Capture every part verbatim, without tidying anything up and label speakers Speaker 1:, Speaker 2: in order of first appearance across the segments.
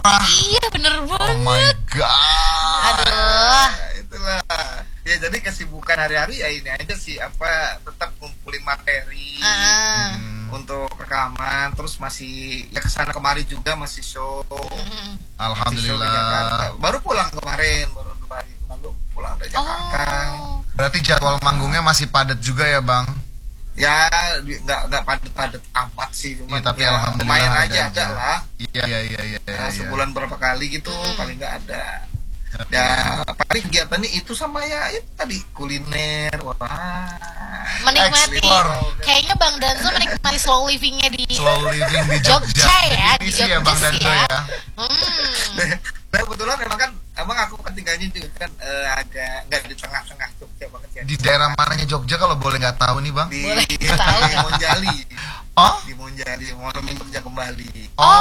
Speaker 1: parah.
Speaker 2: Iya bener banget.
Speaker 1: Oh my god.
Speaker 2: Aduh.
Speaker 3: Nah, itulah. Ya jadi kesibukan hari-hari ya ini aja sih, apa tetap ngumpulin materi
Speaker 2: Ah.
Speaker 1: Hmm.
Speaker 3: untuk rekaman, terus masih ya kesana kemari juga masih show.
Speaker 2: Mm.
Speaker 3: Masih show di Jakarta.
Speaker 1: Alhamdulillah.
Speaker 3: Baru pulang kemarin, baru dua hari lalu pulang dari Jakarta.
Speaker 2: Oh.
Speaker 1: Berarti jadwal manggungnya masih padat juga ya bang?
Speaker 3: Ya di- nggak nggak padat-padat amat sih, cuma
Speaker 1: Iya, tapi
Speaker 3: ya,
Speaker 1: alhamdulillah
Speaker 3: lumayan
Speaker 1: ada
Speaker 3: aja ada
Speaker 1: aja.
Speaker 3: lah.
Speaker 1: Iya iya iya iya.
Speaker 3: Nah,
Speaker 1: iya.
Speaker 3: sebulan berapa kali gitu
Speaker 2: Hmm.
Speaker 3: paling nggak ada. Ya paling kegiatannya itu sama ya itu tadi kuliner. Wah,
Speaker 2: Menikmati.
Speaker 1: Explore.
Speaker 2: Kayaknya Bang Danzo menikmati slow livingnya di
Speaker 1: Slow living di Jogja.
Speaker 2: Jogja ya, di
Speaker 1: Definisi ya bang
Speaker 2: Jogja
Speaker 1: Danzo
Speaker 2: ya.
Speaker 1: ya.
Speaker 2: Hmm.
Speaker 3: nah kebetulan memang kan emang aku kan tinggalnya juga kan eh, agak nggak di tengah-tengah Jogja banget ya.
Speaker 1: Di daerah mananya Jogja kalau boleh nggak tahu nih bang?
Speaker 3: Di,
Speaker 2: Boleh
Speaker 3: di
Speaker 2: tahu nggak?
Speaker 3: Monjali.
Speaker 1: Oh?
Speaker 3: Di Monjali, Monumen Jogja kembali.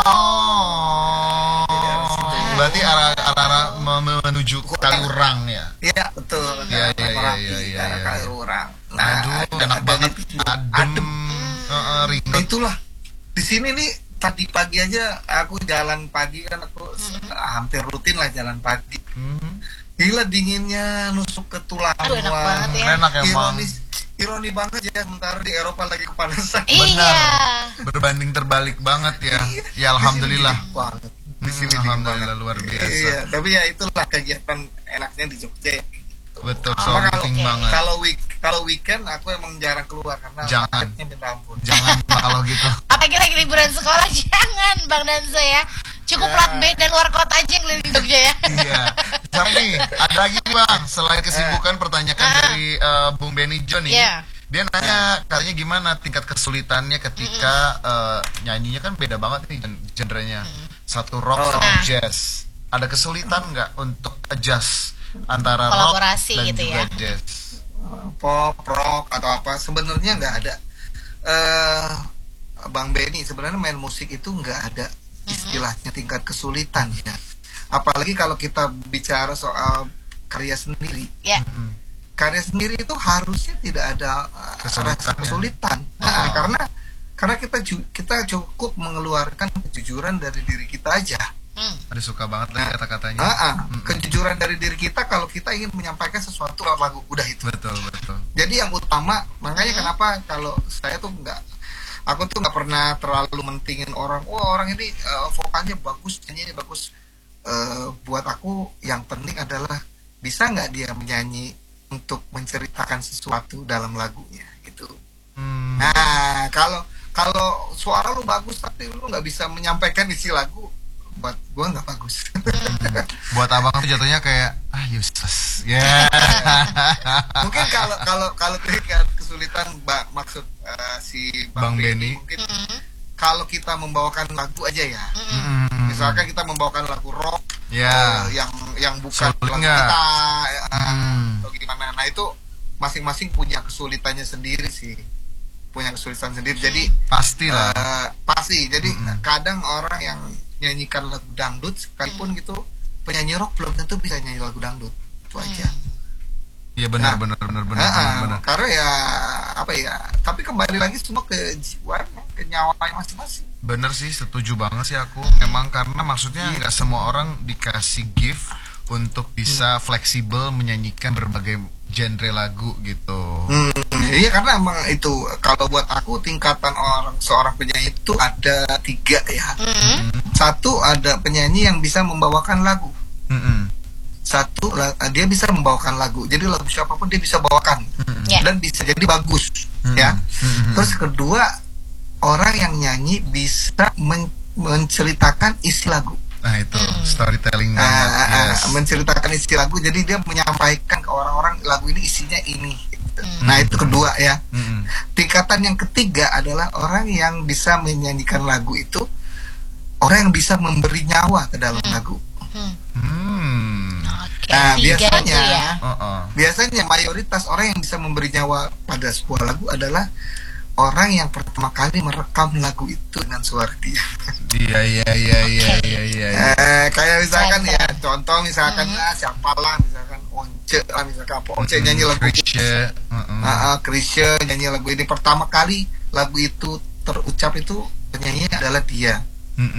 Speaker 1: Oh.
Speaker 3: Wow.
Speaker 1: Berarti arah arah, arah me- menuju Kaliurang ya.
Speaker 3: Iya betul.
Speaker 1: Iya, iya, iya,
Speaker 3: Merapi,
Speaker 1: iya, iya,
Speaker 3: arah
Speaker 1: iya.
Speaker 3: Kaliurang.
Speaker 1: Aduh,
Speaker 3: ada-
Speaker 1: enak
Speaker 3: ada
Speaker 1: banget,
Speaker 3: di-
Speaker 1: adem,
Speaker 3: adem.
Speaker 1: Heeh,
Speaker 3: Nah,
Speaker 1: ringan.
Speaker 3: itulah di sini nih tadi pagi aja aku jalan pagi kan aku s- hampir rutin lah jalan pagi.
Speaker 1: Hmm.
Speaker 3: Gila dinginnya nusuk ke tulang.
Speaker 2: Aduh, enak
Speaker 3: Wah,
Speaker 2: banget ya.
Speaker 1: Enak emang.
Speaker 3: Ironis, ironi banget ya sementara di Eropa lagi kepanasan.
Speaker 2: Iya.
Speaker 1: Berbanding terbalik banget ya.
Speaker 3: Iya,
Speaker 1: Ya alhamdulillah.
Speaker 3: Di sini dingin banget. Di sini
Speaker 1: Hmm,
Speaker 3: dingin
Speaker 1: alhamdulillah
Speaker 3: banget.
Speaker 1: luar biasa.
Speaker 3: Iya, tapi ya itulah kegiatan enaknya di Jogja ya.
Speaker 1: Betul,
Speaker 2: Oh,
Speaker 1: so
Speaker 3: Apa kalau-
Speaker 1: living
Speaker 2: oke.
Speaker 1: banget.
Speaker 3: Kalau week kalau weekend aku emang jarang keluar karena
Speaker 1: Jangan.
Speaker 3: macetnya minta ampun.
Speaker 1: Jangan Pak, kalau gitu.
Speaker 2: Apalagi lagi liburan sekolah jangan Bang Danzo ya. Cukup
Speaker 3: Ya.
Speaker 2: plat B dan luar kota aja yang keliling Jogja ya.
Speaker 1: Iya. Sama nih, ada lagi nih bang. Selain kesibukan, pertanyaan
Speaker 2: Ah.
Speaker 1: dari eh, Bung Benny John nih.
Speaker 2: Iya.
Speaker 1: Dia nanya katanya gimana tingkat kesulitannya ketika eh, nyanyinya kan beda banget nih gen- genrenya. Satu rock
Speaker 3: Oh.
Speaker 1: sama
Speaker 2: Nah.
Speaker 1: jazz. Ada kesulitan nggak untuk adjust antara rock
Speaker 2: Kolaborasi
Speaker 1: dan
Speaker 2: gitu
Speaker 1: juga
Speaker 2: ya.
Speaker 1: jazz?
Speaker 3: Pop, rock atau apa sebenarnya nggak ada. Eh Bang Benny sebenarnya main musik itu nggak ada istilahnya tingkat kesulitan ya. Apalagi kalau kita bicara soal karya sendiri.
Speaker 2: Ya.
Speaker 1: Mm-mm.
Speaker 3: Karya sendiri itu harusnya tidak ada uh,
Speaker 1: Kesulitan,
Speaker 3: rasa
Speaker 1: ya?
Speaker 3: kesulitan. Nah,
Speaker 1: Oh.
Speaker 3: karena karena kita ju- kita cukup mengeluarkan kejujuran dari diri kita aja.
Speaker 2: Hmm.
Speaker 1: Ada suka banget lagi kata-katanya.
Speaker 3: Ah, ah.
Speaker 1: Mm-mm.
Speaker 3: Kejujuran dari diri kita kalau kita ingin menyampaikan sesuatu lewat lagu, udah itu.
Speaker 1: Betul betul.
Speaker 3: Jadi yang utama, makanya kenapa kalau saya tuh nggak, aku tuh nggak pernah terlalu mentingin orang. Wah orang ini uh, vokalnya bagus, nyanyinya bagus. Uh, buat aku yang penting adalah bisa nggak dia menyanyi untuk menceritakan sesuatu dalam lagunya gitu.
Speaker 1: Hmm.
Speaker 3: Nah kalau kalau suara lu bagus tapi lu nggak bisa menyampaikan isi lagu, buat gua nggak bagus.
Speaker 1: Buat abang tuh jatuhnya kayak ah useless. Ya.
Speaker 3: Mungkin kalau kalau kalau tingkat kesulitan ba- maksud uh, si
Speaker 1: Bang
Speaker 3: Bang
Speaker 1: Benny.
Speaker 3: Benny mungkin
Speaker 2: Hmm.
Speaker 3: kalau kita membawakan lagu aja ya.
Speaker 1: Mm-mm.
Speaker 3: Misalkan kita membawakan lagu rock
Speaker 1: Ya.
Speaker 3: eh, yang yang bukan
Speaker 1: Sulit
Speaker 3: lagu
Speaker 1: nggak?
Speaker 3: kita ya,
Speaker 1: Hmm.
Speaker 3: atau gimana. Nah itu masing-masing punya kesulitannya sendiri sih. Punya kesulitan sendiri. Jadi
Speaker 1: Pastilah.
Speaker 3: eh, pasti. Jadi
Speaker 1: Mm-mm.
Speaker 3: kadang orang yang nyanyikan lagu dangdut sekalipun gitu penyanyi rock belum tentu bisa nyanyi lagu dangdut. Itu aja.
Speaker 1: Iya benar
Speaker 3: Nah.
Speaker 1: benar benar benar
Speaker 3: Ah,
Speaker 1: benar
Speaker 3: ah,
Speaker 1: benar.
Speaker 3: karena ya apa ya, tapi kembali lagi semua ke jiwa, ke nyawanya masing-masing.
Speaker 1: Bener sih, setuju banget sih aku. Memang karena maksudnya nggak semua orang dikasih gift untuk bisa fleksibel menyanyikan berbagai genre lagu gitu.
Speaker 3: Hmm, iya karena emang itu kalau buat aku tingkatan orang seorang penyanyi itu ada tiga ya.
Speaker 2: Hmm.
Speaker 3: Satu ada penyanyi yang bisa membawakan lagu.
Speaker 1: Mm-mm.
Speaker 3: Satu la- dia bisa membawakan lagu. Jadi lagu siapapun dia bisa bawakan
Speaker 2: Ya.
Speaker 3: dan bisa jadi bagus
Speaker 1: Mm-mm.
Speaker 3: ya.
Speaker 1: Mm-mm.
Speaker 3: Terus kedua orang yang nyanyi bisa men- menceritakan isi lagu.
Speaker 1: Nah itu storytelling
Speaker 3: Ah,
Speaker 1: banget.
Speaker 3: ah, ah,
Speaker 1: Yes.
Speaker 3: menceritakan isi lagu, jadi dia menyampaikan ke orang-orang lagu ini isinya ini gitu. Nah itu kedua ya.
Speaker 1: Mm-mm.
Speaker 3: Tingkatan yang ketiga adalah orang yang bisa menyanyikan lagu itu orang yang bisa memberi nyawa ke dalam lagu.
Speaker 2: Hmm.
Speaker 1: Hmm.
Speaker 2: Oke,
Speaker 3: Nah,
Speaker 2: tiga
Speaker 3: biasanya-
Speaker 2: itu ya.
Speaker 1: Uh-uh.
Speaker 3: Biasanya mayoritas orang yang bisa memberi nyawa pada sebuah lagu adalah orang yang pertama kali merekam lagu itu dengan suara dia.
Speaker 1: Iya iya iya iya
Speaker 2: Oke.
Speaker 1: iya iya.
Speaker 3: Eh, kayak misalkan
Speaker 2: Keren,
Speaker 3: ya,
Speaker 2: keren.
Speaker 3: contoh misalkan ah, siapa lah, misalkan Once lah, misalkan apa Once nyanyi lagu
Speaker 1: Krisya. Uh-uh.
Speaker 3: Ah, ah, Chrisye nyanyi lagu ini pertama kali lagu itu terucap itu penyanyinya adalah dia.
Speaker 1: Mm-mm.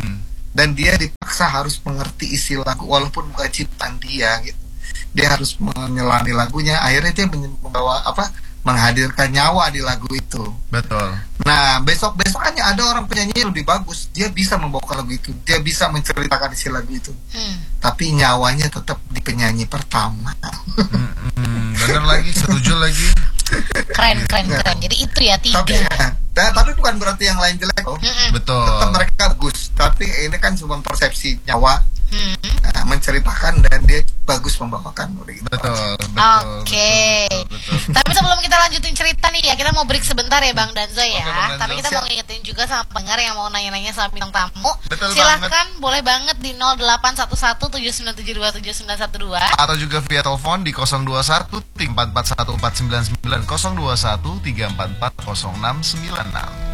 Speaker 3: dan dia dipaksa harus mengerti isi lagu walaupun bukan ciptaan dia gitu. Dia harus menyelami lagunya, akhirnya dia membawa apa menghadirkan nyawa di lagu itu.
Speaker 1: Betul.
Speaker 3: Nah, besok-besokannya ada orang penyanyi yang lebih bagus, dia bisa membawa lagu itu, dia bisa menceritakan isi lagu itu,
Speaker 2: hmm.
Speaker 3: tapi nyawanya tetap di penyanyi pertama.
Speaker 1: Hmm, hmm, bener lagi, setuju lagi.
Speaker 2: Keren, keren, keren. Jadi itu ya tiga.
Speaker 3: Tapi, ya, nah, tapi bukan berarti yang lain jelek kok.
Speaker 2: Mm-mm.
Speaker 1: Betul.
Speaker 3: Tetap mereka bagus, tapi ini kan cuma persepsi nyawa.
Speaker 2: Hmm.
Speaker 3: Nah, menceritakan dan dia bagus membawakan gitu.
Speaker 1: Betul, betul.
Speaker 2: Oke.
Speaker 1: betul, betul, betul.
Speaker 2: Tapi sebelum kita lanjutin cerita nih ya, kita mau break sebentar ya Bang Danzo ya.
Speaker 1: Oke, Bang Danzo.
Speaker 2: Tapi kita mau ngingetin juga sama pendengar yang mau nanya-nanya sama bintang tamu.
Speaker 1: Betul
Speaker 2: Silahkan boleh banget di nol delapan satu satu tujuh sembilan tujuh dua tujuh sembilan satu dua
Speaker 1: Atau juga via telepon di nol dua satu tiga empat empat satu empat sembilan sembilan nol dua satu tiga empat empat nol enam sembilan enam.